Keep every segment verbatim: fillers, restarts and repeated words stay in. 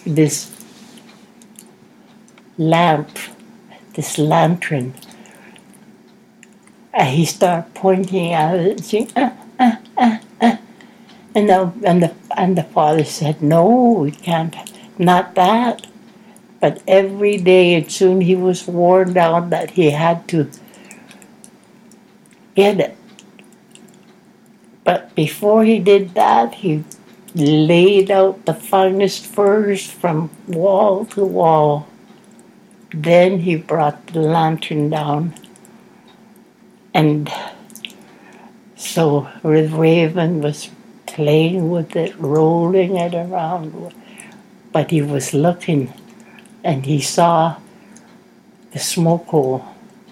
this lamp, this lantern. And he started pointing at it and saying, ah, ah, ah, ah. And the, and, the, and the father said, no, we can't, not that. But every day, and soon he was worn down that he had to get it. But before he did that, he laid out the finest furs from wall to wall. Then he brought the lantern down. And so Raven was playing with it, rolling it around. But he was looking, and he saw the smoke hole.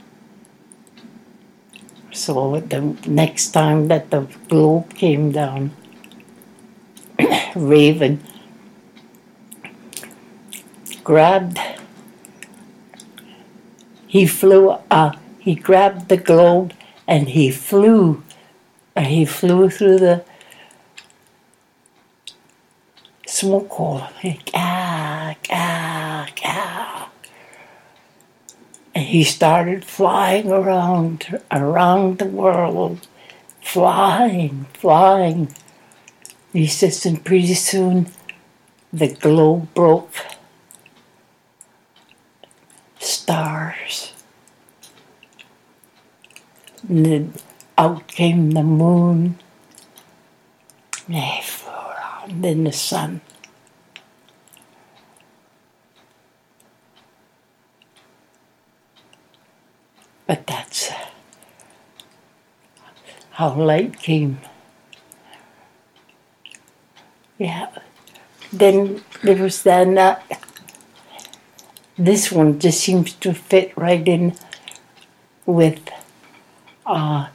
So the next time that the globe came down, Raven grabbed, he flew, uh, he grabbed the globe and he flew, uh, he flew through the smoke hole. Like, ah, ah, ah. And he started flying around, around the world, flying, flying. He says, and pretty soon the globe broke. Stars. And then out came the moon. And they flew around in the sun. But that's how light came. Yeah. Then there was then uh, this one just seems to fit right in with uh,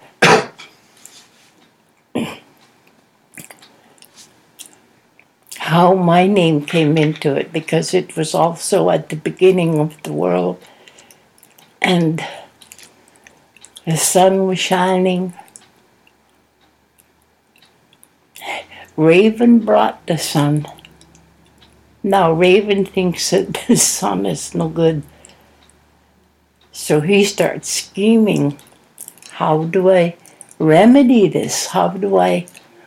how my name came into it, because it was also at the beginning of the world, and the sun was shining. Raven brought the sun. Now Raven thinks that the sun is no good. So he starts scheming. How do I remedy this? How do I?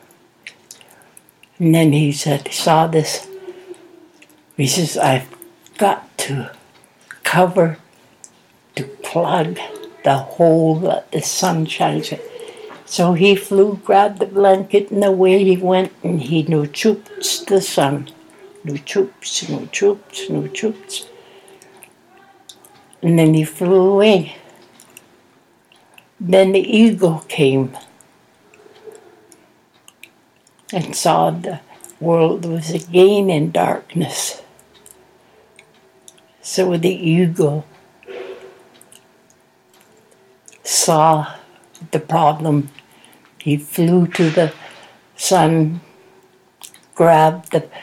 And then he said, saw this. He says, I've got to cover, to plug the hole that the sun shines in. So he flew, grabbed the blanket, and away he went, and he no choops the sun. No choops, no choops, no choops. And then he flew away. Then the eagle came and saw the world was again in darkness. So the eagle saw the problem. He flew to the sun, grabbed the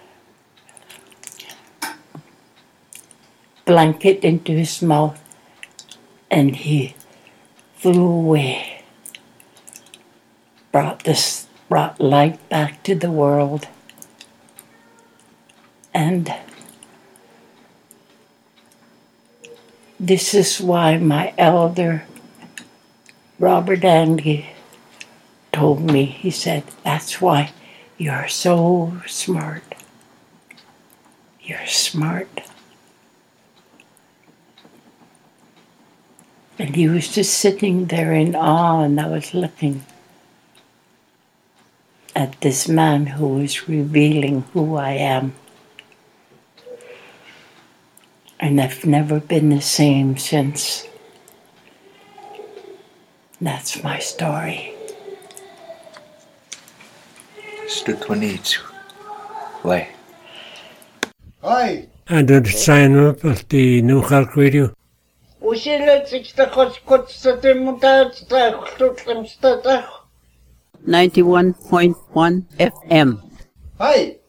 blanket into his mouth, and he flew away. Brought this, brought light back to the world. And this is why my elder, Robert Andy, told me, he said, that's why you're so smart. You're smart. And he was just sitting there in awe, and I was looking at this man who was revealing who I am. And I've never been the same since. That's my story. Stutwanitsu. Why? Hi. And did sign up at the New Halk Radio? ninety-one point one F M. Hi.